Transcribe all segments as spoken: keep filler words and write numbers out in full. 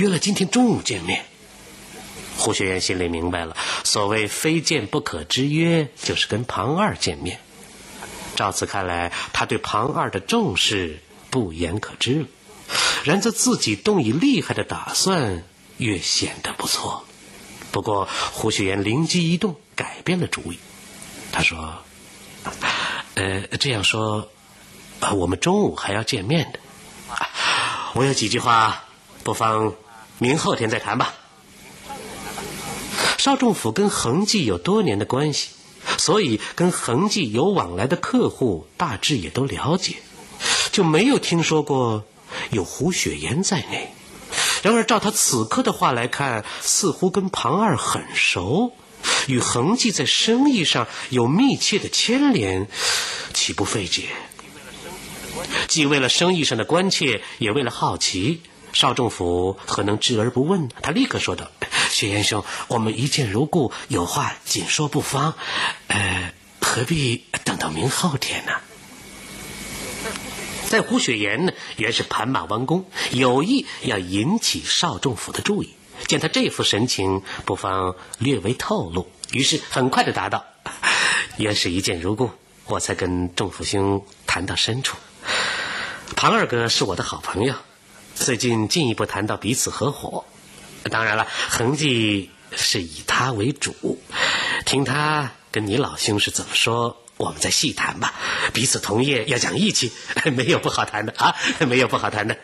约了今天中午见面。胡雪岩心里明白了，所谓非见不可之约，就是跟庞二见面。照此看来，他对庞二的重视不言可知了。然则自己动以厉害的打算，越显得不错。不过胡雪岩灵机一动，改变了主意。他说：呃，这样说，我们中午还要见面的。我有几句话，不妨明后天再谈吧。邵仲甫跟恒记有多年的关系，所以跟恒记有往来的客户大致也都了解，就没有听说过有胡雪岩在内。然而照他此刻的话来看，似乎跟庞二很熟，与恒记在生意上有密切的牵连，岂不费解？既为了生意上的关切，也为了好奇，邵仲甫何能置而不问？他立刻说道：雪岩兄，我们一见如故，有话紧说不妨，呃，何必等到明后天呢？在胡雪岩呢，原是盘马弯弓，有意要引起邵仲甫的注意。见他这副神情，不妨略微透露，于是很快地答道：原是一见如故，我才跟仲甫兄谈到深处。庞二哥是我的好朋友，最近进一步谈到彼此合伙。当然了，恒记是以他为主，听他跟你老兄是怎么说，我们再细谈吧。彼此同业要讲义气，没有不好谈的啊，没有不好谈的。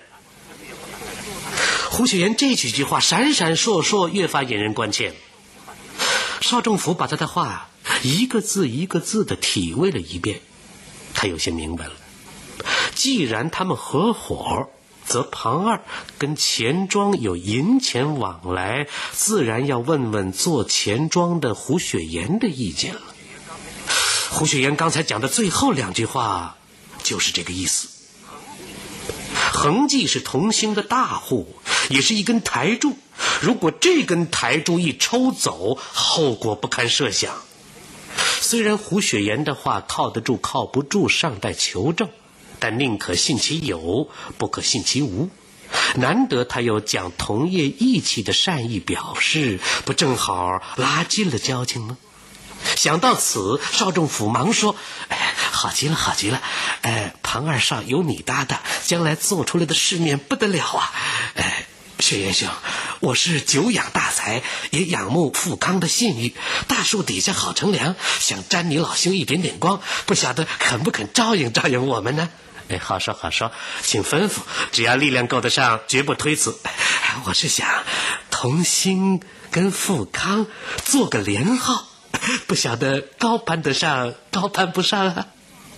胡雪岩这几句话闪闪烁烁，越发引人关切。邵仲甫把他的话一个字一个字的体味了一遍，他有些明白了。既然他们合伙，则庞二跟钱庄有银钱往来，自然要问问做钱庄的胡雪岩的意见了。胡雪岩刚才讲的最后两句话就是这个意思。恒记是同兴的大户，也是一根台柱，如果这根台柱一抽走，后果不堪设想。虽然胡雪岩的话靠得住靠不住尚待求证，但宁可信其有，不可信其无。难得他有讲同业义气的善意表示，不正好拉近了交情吗？想到此，邵仲甫忙说：哎，好极了好极了，哎，庞二少有你搭档，将来做出来的世面不得了啊！哎，雪岩兄，我是久仰大才，也仰慕富康的信誉，大树底下好乘凉，想沾你老兄一点点光，不晓得肯不肯照应照应我们呢？哎，好说好说，请吩咐，只要力量够得上，绝不推辞。我是想同心跟富康做个连号，不晓得高攀得上高攀不上啊。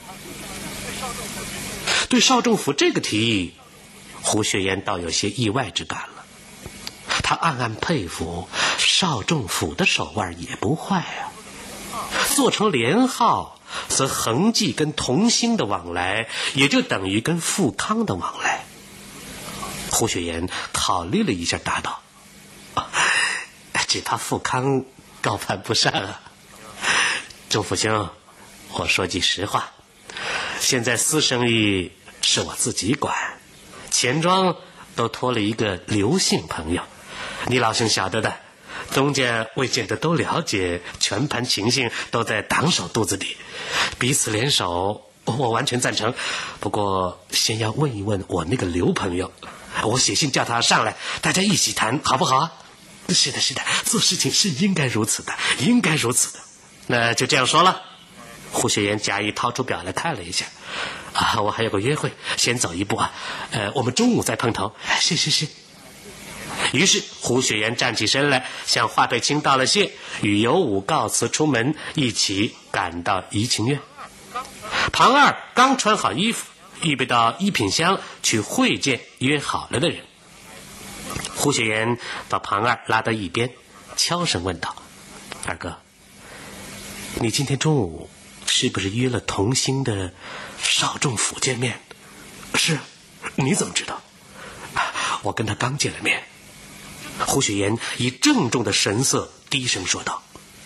对邵仲甫这个提议，胡雪岩倒有些意外之感了。他暗暗佩服邵仲甫的手腕也不坏啊。做成连号，则恒记跟同兴的往来，也就等于跟富康的往来。胡雪岩考虑了一下，答道：哦，只怕富康高攀不上啊。仲甫兄，我说句实话，现在私生意是我自己管，钱庄都托了一个刘姓朋友，你老兄晓得的，东家未见得都了解，全盘情形都在党手肚子里，彼此联手，我完全赞成。不过先要问一问我那个刘朋友，我写信叫他上来，大家一起谈，好不好啊？是的是的，做事情是应该如此的，应该如此的。那就这样说了。胡雪岩假意掏出表来看了一下，啊，我还有个约会，先走一步啊，呃，我们中午再碰头。是是是。于是胡雪岩站起身来，向华佩清道了谢，与尤武告辞出门，一起赶到怡情院。庞二刚穿好衣服，预备到衣品箱去会见约好了的人。胡雪岩把庞二拉到一边，悄声问道：二哥，你今天中午是不是约了同兴的邵仲甫见面？是。你怎么知道？我跟他刚见了面。胡雪岩以郑重的神色低声说道：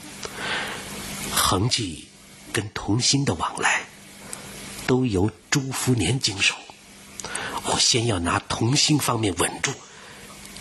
恒记跟同兴的往来都由朱福年经手，我先要拿同兴方面稳住，